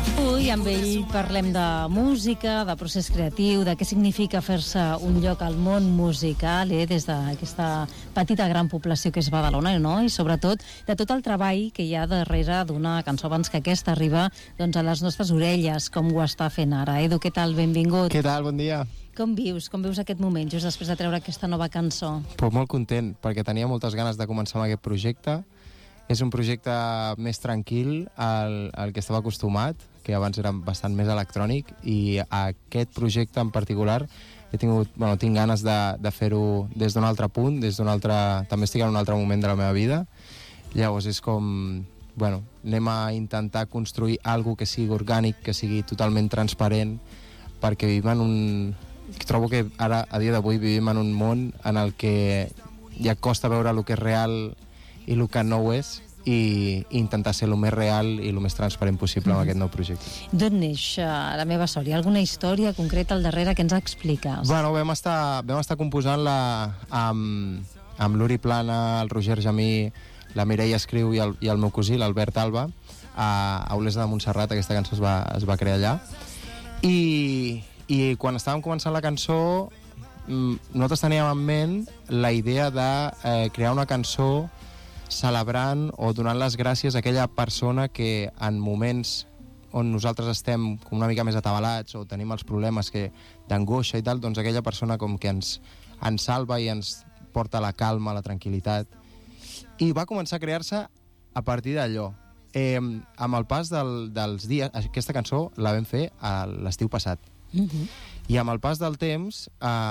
Avui amb ell parlem de música, de procés creatiu, de què significa fer-se un lloc al món musical, des d'aquesta petita gran població que és Badalona, no? I sobretot de tot el treball que hi ha darrere d'una cançó abans que aquesta arriba doncs, a les nostres orelles, com ho està fent ara. Edu, què tal? Benvingut. Què tal? Bon dia. Com vius aquest moment, just després de treure aquesta nova cançó? Pues molt content, perquè tenia moltes ganes de començar amb aquest projecte. És un projecte més tranquil al que estava acostumat, que abans era bastant més electrònic, i aquest projecte en particular tinc ganes de fer-ho des d'un altre punt, també estic en un altre moment de la meva vida. Llavors és com, anem a intentar construir alguna que sigui orgànic, que sigui totalment transparent, perquè vivim en un... Trobo que ara, a dia d'avui, vivim en un món en el que ja costa veure el que és real i el que no ho és, i intentar ser el més real i el més transparent possible amb aquest nou projecte. D'on neix La meva sort? Hi ha alguna història concreta al darrere que ens expliques? Vam estar composant-la amb l'Uri Plana, el Roger Jamí, la Mireia Escriu i el meu cosí, l'Albert Alba, a Olesa de Montserrat. Aquesta cançó es va crear allà. I quan estàvem començant la cançó, nosaltres teníem en ment la idea de crear una cançó celebrant o donant les gràcies a aquella persona que en moments on nosaltres estem com una mica més atabalats o tenim els problemes d'angoixa i tal, doncs aquella persona com que ens salva i ens porta la calma, la tranquil·litat. I va començar a crear-se a partir d'allò. Amb el pas dels dies, aquesta cançó la vam fer l'estiu passat. I amb el pas del temps,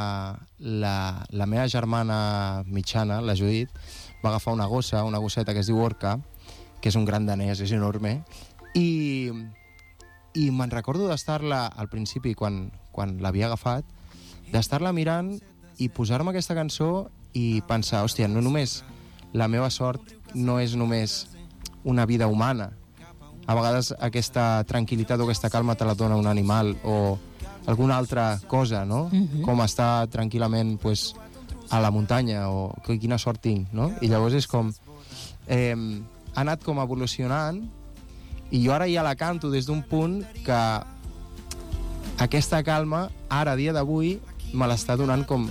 la meva germana mitjana, la Judit, va agafar una gosseta que es diu Orca, que és un gran danès, és enorme, i me'n recordo d'estar-la al principi, quan l'havia agafat, d'estar-la mirant i posar-me aquesta cançó i pensar, hòstia, no només la meva sort no és només una vida humana. A vegades aquesta tranquil·litat o aquesta calma te la dona un animal o alguna altra cosa, no? Com estar tranquil·lament a la muntanya, o quina sort tinc, no? I llavors és com... ha anat com evolucionant, i jo ara ja la canto des d'un punt que aquesta calma, ara, a dia d'avui, me l'està donant com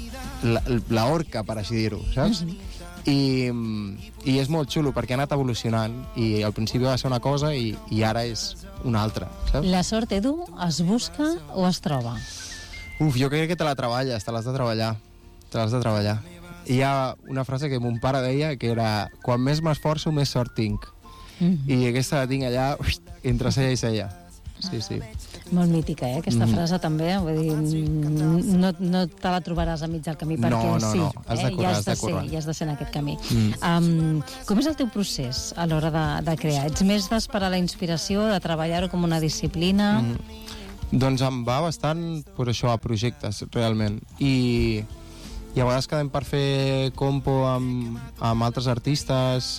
la orca, per així dir-ho, saps? I és molt xulo, perquè ha anat evolucionant, i al principi va ser una cosa i ara és una altra, saps? La sort, Edu, es busca o es troba? Jo crec que te la treballes, te l'has de treballar. Hi ha una frase que mon pare deia, que era: quan més m'esforço, més sort tinc. I aquesta la tinc allà, entre cella i cella. Sí. Molt mítica, aquesta frase també. Vull dir, no te la trobaràs a mig del camí, perquè no, has de córrer, i has de ser en aquest camí. Com és el teu procés a l'hora de crear? Ets més d'esperar la inspiració, de treballar-ho com una disciplina? Doncs em va bastant això, a projectes, realment. I a vegades quedem per fer compo amb altres artistes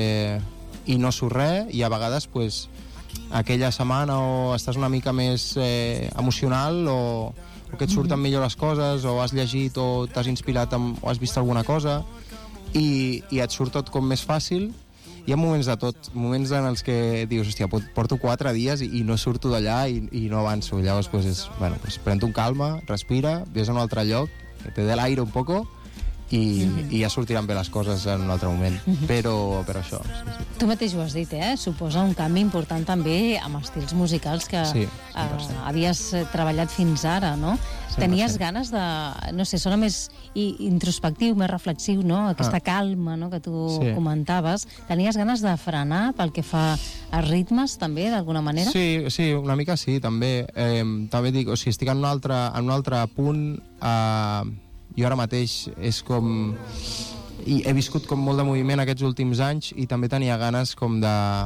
i no surt res, i a vegades aquella setmana o estàs una mica més emocional o que et surten millor les coses, o has llegit o t'has inspirat o has vist alguna cosa i et surt tot com més fàcil. Hi ha moments de tot, moments en els que dius, hòstia, porto 4 dies i no surto d'allà i no avanço. Llavors pren-t'ho amb calma, respira, ves a un altre lloc, que te dé l'aire un poco i ja sortiran bé les coses en un altre moment. Però això, sí. Tu mateix ho has dit, suposa un canvi important també amb estils musicals que havies treballat fins ara, no? 100%. Tenies ganes de, no sé, sona més introspectiu, més reflexiu, no? Aquesta calma, no?, que tu comentaves. Tenies ganes de frenar pel que fa a ritmes, també, d'alguna manera? Sí, una mica sí, també. També dic, o sigui, estic en un altre punt. Jo ara mateix és com... I he viscut com molt de moviment aquests últims anys i també tenia ganes com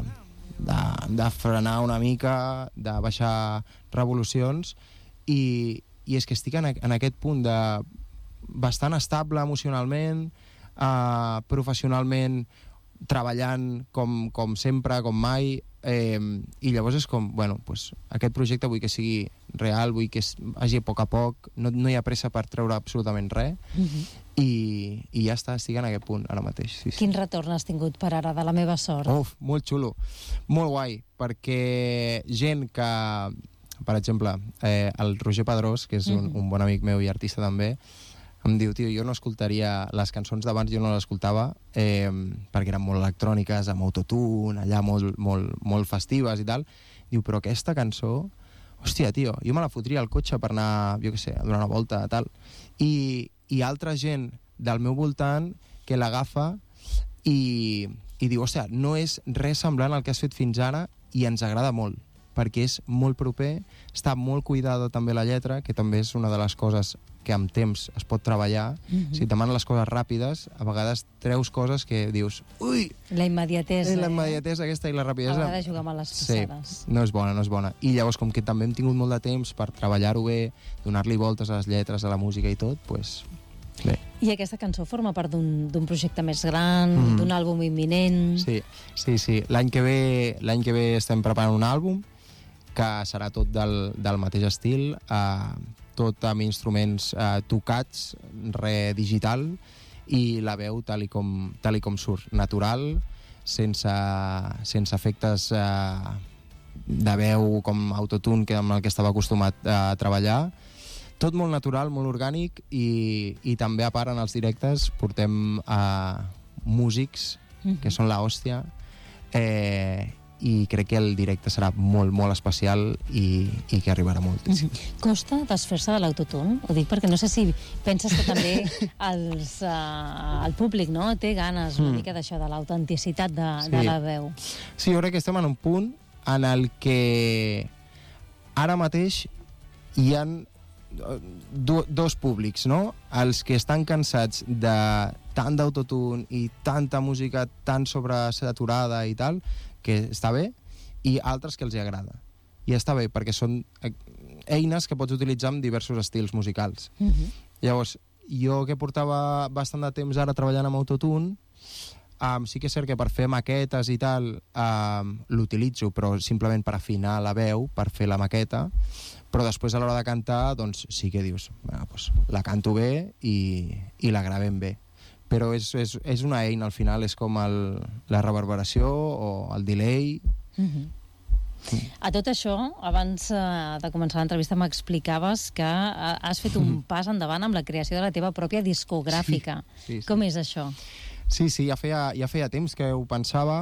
de frenar una mica, de baixar revolucions, i és que estic en aquest punt de bastant estable emocionalment, professionalment, treballant com sempre, com mai, i llavors és com, aquest projecte vull que sigui real, vull que hagi a poc, no hi ha pressa per treure absolutament res, i ja està, estic en aquest punt ara mateix. Sí. Quin retorn has tingut per ara de La meva sort? Molt xulo, molt guai, perquè gent que, per exemple, el Roger Pedrós, que és un bon amic meu i artista també, em diu, tio, jo no escoltaria les cançons d'abans, jo no les escoltava perquè eren molt electròniques, amb autotune, allà molt festives i tal. Diu, però aquesta cançó, hòstia, tio, jo me la fotria al cotxe per anar, jo què sé, a donar una volta, tal. I altra gent del meu voltant que l'agafa i diu, hòstia, no és res semblant al que has fet fins ara i ens agrada molt, perquè és molt proper, està molt cuidada també la lletra, que també és una de les coses que amb temps es pot treballar. Si et demanen les coses ràpides, a vegades treus coses que dius, ui! La immediatesa. La immediatesa aquesta i la rapidesa. A vegades jugar amb les passades. Sí, no és bona. I llavors, com que també hem tingut molt de temps per treballar-ho bé, donar-li voltes a les lletres, a la música i tot, doncs bé. I aquesta cançó forma part d'un projecte més gran, d'un àlbum imminent... Sí. L'any que ve estem preparant un àlbum que serà tot del mateix estil, tot amb instruments tocats, digital, i la veu tal i com surt, natural, sense efectes de veu com autotune, amb el que estava acostumat a treballar. Tot molt natural, molt orgànic, i també a part en els directes portem músics que són la hòstia, i crec que el directe serà molt, molt especial i que arribarà moltíssim. Costa desfer-se de l'autotune? Ho dic perquè no sé si penses que també el públic, no?, té ganes una mica d'això, de l'autenticitat de la veu. Sí, jo crec que estem en un punt en el que ara mateix hi ha dos públics, no? Els que estan cansats de tant d'autotune i tanta música tan sobresaturada i tal, que està bé, i altres que els hi agrada. I està bé, perquè són eines que pots utilitzar amb diversos estils musicals. Llavors, jo que portava bastant de temps ara treballant amb autotune, sí que és cert que per fer maquetes i tal l'utilitzo, però simplement per afinar la veu, per fer la maqueta, però després a l'hora de cantar, doncs sí que dius, la canto bé i la gravem bé. Però és una eina, al final, és com la reverberació o el delay. A tot això, abans de començar l'entrevista m'explicaves que has fet un pas endavant amb la creació de la teva pròpia discogràfica. Sí. Com és això? Sí, ja feia temps que ho pensava,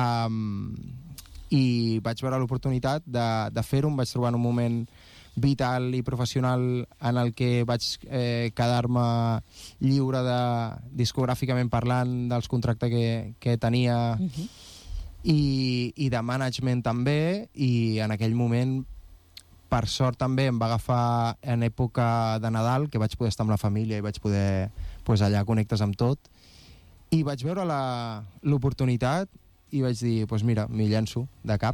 i vaig veure l'oportunitat de fer-ho. Em vaig trobar en un moment vital i professional en el que vaig quedar-me lliure discogràficament parlant dels contractes que tenia i de management també, i en aquell moment, per sort també, em va agafar en època de Nadal, que vaig poder estar amb la família i vaig poder allà connectes amb tot, i vaig veure l'oportunitat i vaig dir, mira, m'hi llenço de cap.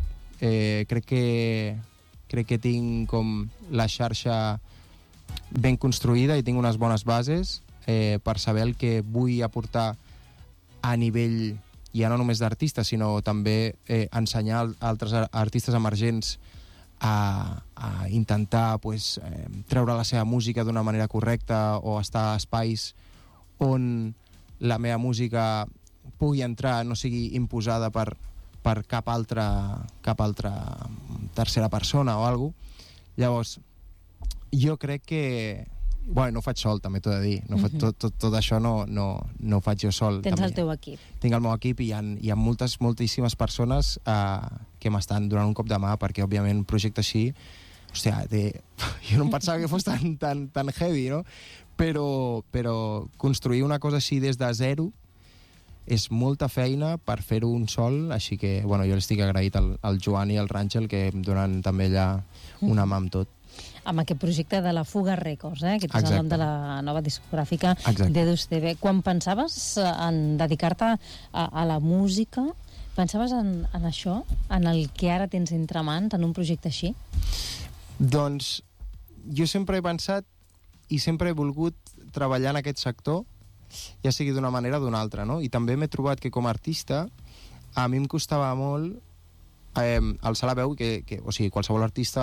Crec que tinc com la xarxa ben construïda i tinc unes bones bases per saber el que vull aportar a nivell, ja no només d'artistes, sinó també ensenyar a altres artistes emergents a intentar treure la seva música d'una manera correcta, o estar a espais on la meva música pugui entrar, no sigui imposada per cap altra tercera persona o alguna cosa. Llavors, jo crec que... no ho faig sol, també t'ho he de dir. Tot això no ho faig jo sol. Tens el teu equip. Tinc el meu equip, i hi ha moltíssimes persones que m'estan donant un cop de mà, perquè, òbviament, un projecte així... Hòstia, jo no em pensava que fos tan heavy, no? Però construir una cosa així des de zero és molta feina per fer-ho un sol, així que jo l'estic agraït al Joan i al Ràngel, que em donen també allà una mà amb tot. Amb aquest projecte de la Fuga Records, que és el nom de la nova discogràfica d'Edus TV. Quan pensaves en dedicar-te a la música, pensaves en això, en el que ara tens entre mans, en un projecte així? Doncs jo sempre he pensat i sempre he volgut treballar en aquest sector, ja sigui d'una manera o d'una altra, no? I també m'he trobat que com a artista a mi em costava molt alçar la veu, o sigui, qualsevol artista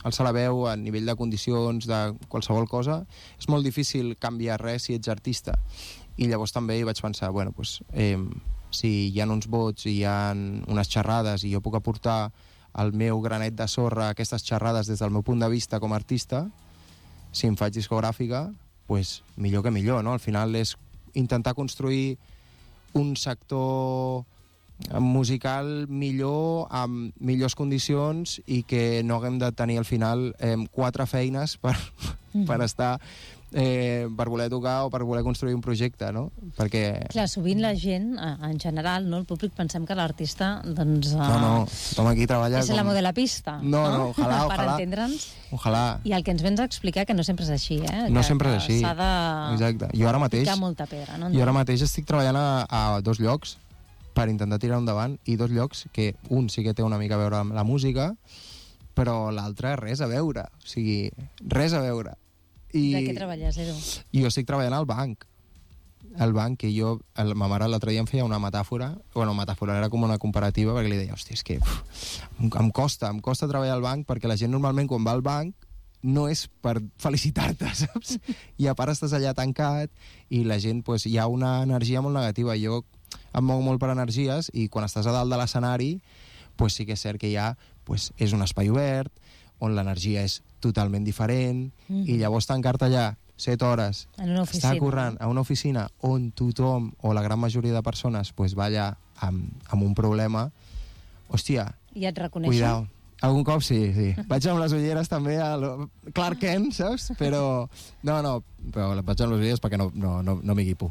alçar la veu a nivell de condicions, de qualsevol cosa, és molt difícil canviar res si ets artista. I llavors també hi vaig pensar, bueno, doncs, si hi ha uns vots i hi ha unes xerrades i jo puc aportar el meu granet de sorra a aquestes xerrades des del meu punt de vista com a artista, si em faig discogràfica, doncs millor que millor, no? Al final és intentar construir un sector musical millor, amb millors condicions i que no haguem de tenir al final 4 feines per estar per voler tocar o per voler construir un projecte, no? Perquè... Clar, sovint la gent, en general, no, el públic, pensem que l'artista, doncs... No, tothom aquí treballa... És l'amo de la pista, no? Ojalà. Per entendre'ns. Ojalà. I el que ens vens a explicar que no sempre és així, No sempre és així. S'ha de... Exacte. Jo ara mateix... Picar molta pedra, no? Jo ara mateix estic treballant a 2 llocs per intentar tirar endavant, i 2 llocs que un sí que té una mica a veure amb la música, però l'altre res a veure. O sigui, res a veure. De què treballes, Edu? Jo estic treballant al banc. Al banc, que jo... Ma mare l'altre dia em feia una metàfora, era com una comparativa, perquè li deia, hòstia, és que em costa treballar al banc, perquè la gent normalment quan va al banc no és per felicitar-te, saps? I a part estàs allà tancat i la gent, doncs, hi ha una energia molt negativa. Jo em moc molt per energies i quan estàs a dalt de l'escenari, doncs sí que és cert que ja és un espai obert, on l'energia és totalment diferent, i llavors tancar-te allà 7 hores, estar currant a una oficina on tothom, o la gran majoria de persones, va allà amb un problema, hòstia, i et reconeixen? Cuidao. Algun cop sí. Vaig amb les ulleres també a Clark Kent, saps? Però però vaig amb les ulleres perquè no m'equipo.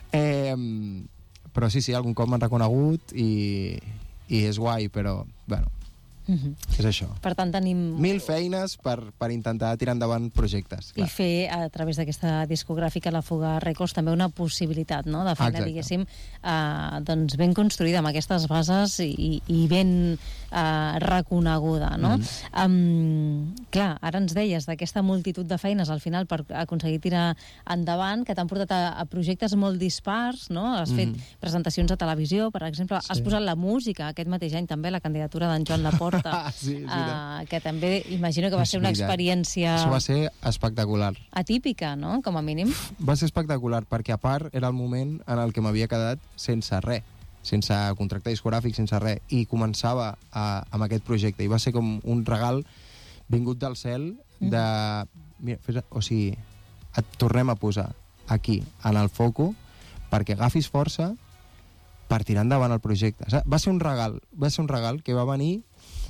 Però sí, algun cop m'han reconegut i és guai, però, bueno, és això. Per tant, tenim... 1000 feines per intentar tirar endavant projectes. Clar. I fer, a través d'aquesta discogràfica, la Fuga Records, també una possibilitat, no?, de feina, diguéssim, doncs ben construïda, amb aquestes bases i ben reconeguda, no? Clar, ara ens deies d'aquesta multitud de feines, al final, per aconseguir tirar endavant, que t'han portat a projectes molt dispars, no? Has fet presentacions a televisió, per exemple, has posat la música, aquest mateix any també, la candidatura d'en Joan Laporta, que també imagino que va ser una experiència... Això va ser espectacular. Atípica, no?, com a mínim. Va ser espectacular, perquè a part era el moment en el que m'havia quedat sense res, sense contracte discogràfic, sense res, i començava amb aquest projecte, i va ser com un regal vingut del cel de... Mira, o sigui, et tornem a posar aquí, en el foco, perquè agafis força per tirar endavant el projecte. Va ser un regal que va venir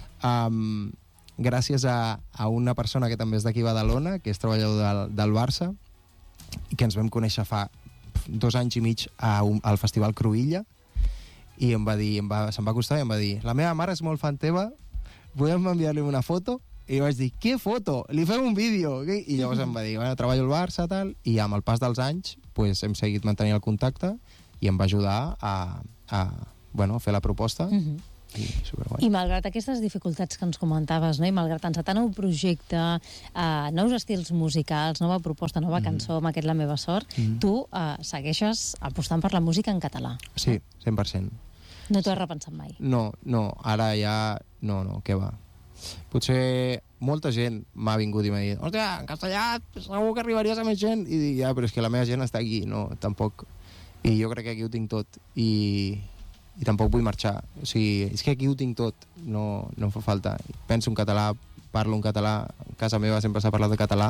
gràcies a una persona que també és d'aquí a Badalona, que és treballador del Barça, i que ens vam conèixer fa 2 anys i mig al Festival Cruïlla, i em va dir, se'm va acostar i em va dir, la meva mare és molt fan teva, podem enviar-li una foto? I vaig dir, què foto? Li fem un vídeo! I llavors em va dir, bueno, treballo al Barça, tal, i amb el pas dels anys hem seguit mantenint el contacte i em va ajudar a fer la proposta. I malgrat aquestes dificultats que ens comentaves, no? I malgrat encetar nou projecte, nous estils musicals, nova proposta, nova cançó, amb aquest La meva sort, tu segueixes apostant per la música en català. Sí, 100%. No t'ho has repensat mai? No, ara ja... No, què va. Potser molta gent m'ha vingut i m'ha dit, hòstia, en castellà segur que arribaries a més gent. I dic, ja, però és que la meva gent està aquí, no, tampoc. I jo crec que aquí ho tinc tot. I tampoc vull marxar. O sigui, és que aquí ho tinc tot, no em fa falta. Penso en català, parlo en català, a casa meva sempre s'ha parlat de català.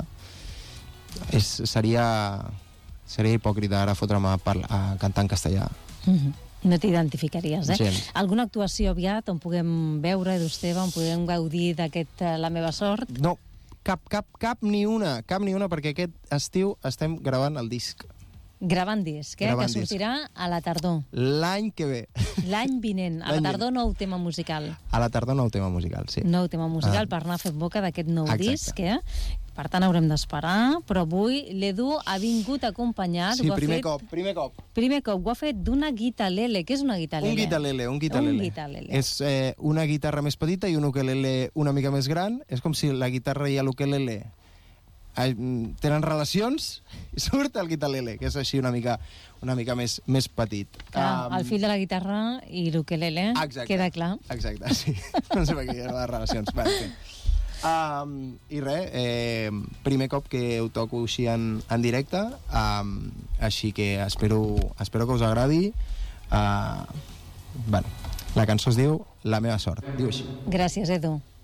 Seria hipòcrita ara fotre'm a cantar en castellà. No t'identificaries, Gens. Alguna actuació aviat on puguem veure, Edu Esteve, on puguem gaudir d'aquest La meva sort? No, cap ni una, perquè aquest estiu estem gravant el disc. Gravant disc, que sortirà a la tardor. L'any que ve. L'any vinent. A la tardor, nou tema musical. A la tardor, nou tema musical, sí. Nou tema musical per anar fent boca d'aquest nou disc, Per tant, haurem d'esperar, però avui l'Edu ha vingut acompanyat... Sí, primer cop. Primer cop, ho ha fet d'una guitarlele. Què és una guitarlele? Un guitarlele. És una guitarra més petita i un ukelele una mica més gran. És com si la guitarra i l'ukelele tenen relacions i surt el guitarlele, que és així una mica més petit. Clar, el fill de la guitarra i l'ukelele, queda clar. Exacte, sí. No sé per què hi ha les relacions. I res, primer cop que ho toco així en directe, així que espero que us agradi. Bueno, la cançó es diu La meva sort, diu així. Gràcies, Edu.